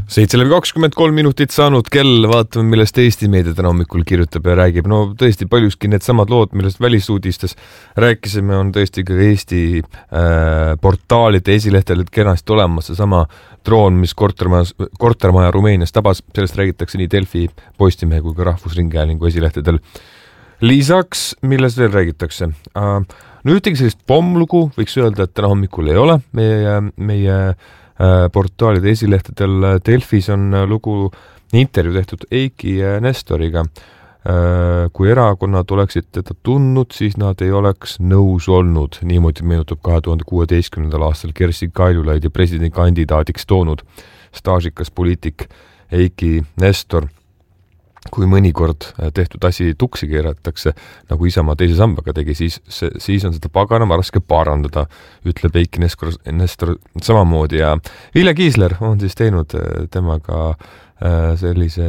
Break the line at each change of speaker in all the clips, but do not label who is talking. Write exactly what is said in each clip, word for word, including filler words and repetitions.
seitse läbi kakskümmend kolm minutit saanud kell, vaatame, millest Eesti meedia täna hommikul kirjutab ja räägib. No tõesti paljuski need samad lood, millest välisuudistes rääkisime, on tõesti ka Eesti äh, portaalide esilehtedel kenasti olemas. See sama droon, mis kortermaja, kortermaja Rumeenias tabas, sellest räägitakse nii Delfi, Postimehe kui ka Rahvusringhäälingu esilehtedel. Lisaks, millest veel räägitakse? Äh, no ühtegi sellist pommlugu võiks öelda, et täna hommikul ei ole meie, meie portaalide esilehtedel. Delfis on lugu intervjuu tehtud Eiki Nestoriga. Kui erakonnad oleksid teda tundnud, siis nad ei oleks nõus olnud. Niimoodi meenutab kahe tuhande kuueteistkümnendal aastal Kersti Kaljulaidi presidendikandidaadiks toonud staažikas poliitik Eiki Nestor. Kui mõnikord tehtud asi tuksi keeratakse, nagu Isamaa teise sambaga tegi, siis, siis on seda paganama raske parandada, ütleb Eiki Nestor, Nestor samamoodi. Ja Vilja Kiisler on siis teinud temaga sellise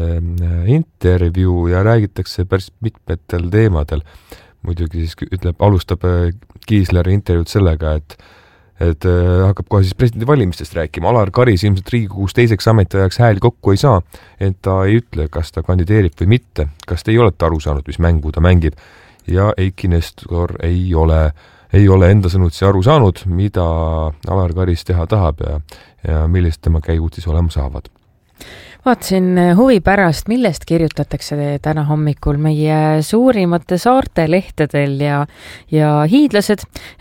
intervjuu ja räägitakse päris mitmetel teemadel. Muidugi siis ütleb, alustab Kiisler intervjuud sellega, et et hakkab kohe siis presidendivalimistest rääkima. Alar Karis ilmselt Riigikogus teiseks ametiajaks hääli kokku ei saa, et ta ei ütle, kas ta kandideerib või mitte. Kas te ei olete aru saanud, mis mängu ta mängib? Ja Eiki Nestor ei ole, ei ole enda sõnutsi aru saanud, mida Alar Karis teha tahab ja, ja millist tema käigud siis olema saavad.
Vaatasin huvi pärast, millest kirjutatakse täna hommikul meie suurimate saarte lehtedel ja, ja hiidlased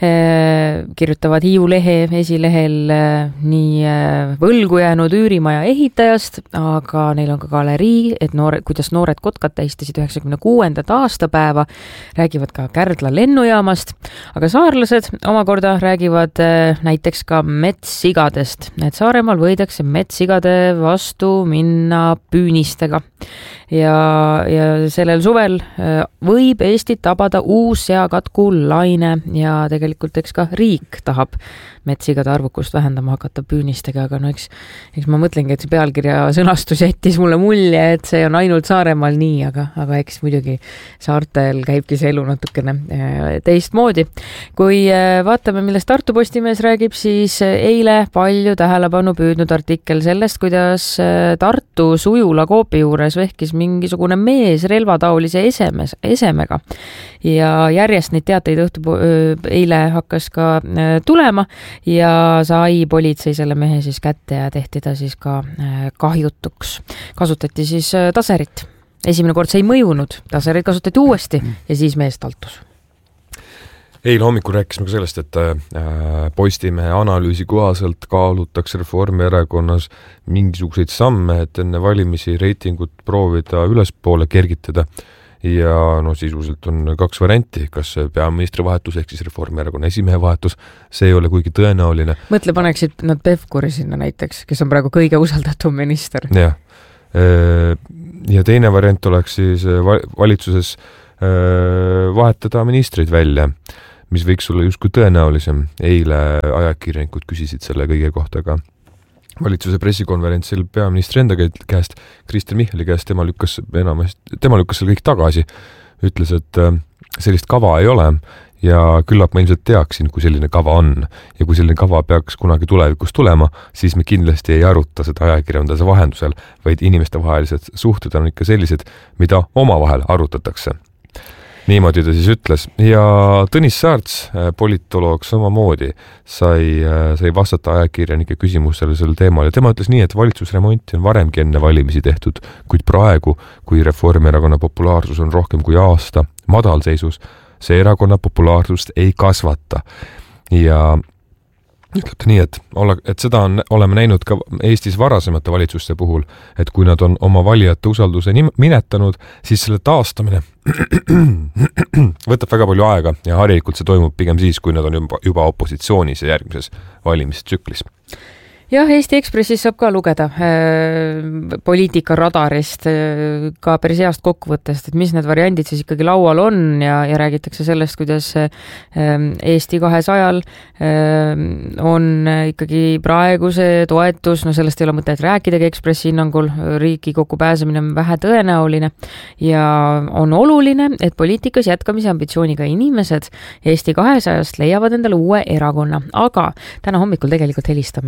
eh, kirjutavad Hiiu lehe esilehel eh, nii eh, võlgu jäänud üürimaja ehitajast, aga neil on ka galerii, et noore, kuidas noored kotkad tähistasid üheksakümne kuuendat aastapäeva, räägivad ka Kärdla lennujaamast, aga saarlased omakorda räägivad eh, näiteks ka metssigadest, et Saaremaal võidakse metsigade vastu minna püünistega ja, ja sellel suvel võib Eestit tabada uus seakatku laine ja tegelikult eks ka riik tahab metsigade arvukust vähendama hakata püünistega, aga no eks, eks ma mõtlengi, et see pealkirja sõnastus jättis mulle mulje, et see on ainult Saaremaal nii, aga, aga eks muidugi saartel käibki see elu natukene teistmoodi. Kui vaatame, millest Tartu Postimees räägib, siis eile palju tähelepanu püüdnud artikkel sellest, kuidas Tartu Sujula koopi juures vehkis mingisugune mees relvataolise esemes, esemega ja järjest neid teateid õhtu eile hakkas ka tulema ja sai politsei selle mehe siis kätte ja tehti ta siis ka kahjutuks. Kasutati siis taserit. Esimene kord see ei mõjunud, taserit kasutati uuesti ja siis mees taltus.
Eile hommikul rääkisime ka sellest, et Postimehe analüüsi kohaselt kaalutakse Reformierakonnas mingisuguseid samme, et enne valimisi reitingut proovida ülespoole kergitada. Ja no sisuliselt on kaks varianti, kas peaministri vahetus ehk siis Reformierakonna esimehe vahetus, see ei ole kuigi tõenäoline.
Mõtle, paneksid nad Pevkuri sinna näiteks, kes on praegu kõige usaldatum minister.
Ja, ja teine variant oleks siis valitsuses vahetada ministrid välja, mis võiks olla justkui tõenäolisem. Eile ajakirjanikud küsisid selle kõige kohta ka valitsuse pressikonverentsil peaministri enda käest, Kristen Michali käest, tema lükkas, enamast, tema lükkas selle kõik tagasi, ütles, et sellist kava ei ole ja küllap ma ilmselt teaksin, kui selline kava on. Ja kui selline kava peaks kunagi tulevikus tulema, siis me kindlasti ei aruta seda ajakirjanduse vahendusel, vaid inimeste vahelised suhted on ikka sellised, mida omavahel arutatakse. Niimoodi ta siis ütles. Ja Tõnis Saarts, politoloog samamoodi, sai, sai vastata ajakirjanike küsimusele sel teemal. Ja tema ütles nii, et valitsusremonti on varemgi enne valimisi tehtud, kuid praegu, kui Reformierakonna populaarsus on rohkem kui aasta madalseisus, see erakonna populaarsust ei kasvata. Ja ütleb nii, et, ole, et seda on, oleme näinud ka Eestis varasemate valitsuste puhul, et kui nad on oma valijate usalduse minetanud, siis selle taastamine võtab väga palju aega ja harilikult see toimub pigem siis, kui nad on juba, juba opositsioonis ja järgmises valimistsüklis.
Jah, Eesti Ekspressis saab ka lugeda äh, poliitika radarist äh, ka päris heast kokkuvõttest, et mis need variandid siis ikkagi laual on ja, ja räägitakse sellest, kuidas äh, Eesti kahesajal äh, on ikkagi praegu see toetus, no sellest ei ole mõtet rääkidagi Ekspressi hinnangul, riiki kokku pääsemine on vähe tõenäoline ja on oluline, et poliitikas jätkamise ambitsiooniga inimesed Eesti kahesajast leiavad endale uue erakonna, aga täna hommikul tegelikult helistame ka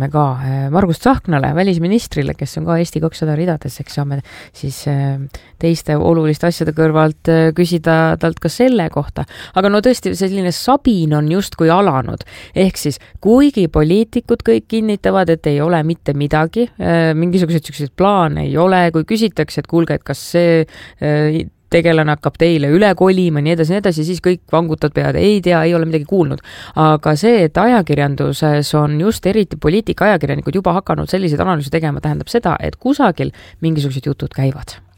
Margus Tsahknale, välisministrile, kes on ka Eesti kakssada ridades, eks saame siis teiste oluliste asjade kõrvalt küsida talt ka selle kohta. Aga no tõesti, selline sabin on justkui alanud. Ehk siis, kuigi poliitikud kõik kinnitavad, et ei ole mitte midagi, mingisugused sellised plaane ei ole, kui küsitakse, et kuulge, et kas see tegelane hakkab teile üle kolima, nii edasi, nii edasi, siis kõik vangutad pead, ei tea, ei ole midagi kuulnud. Aga see, et ajakirjanduses on just eriti poliitika ajakirjanikud juba hakanud selliseid analüüse tegema, tähendab seda, et kusagil mingisugused jutud käivad.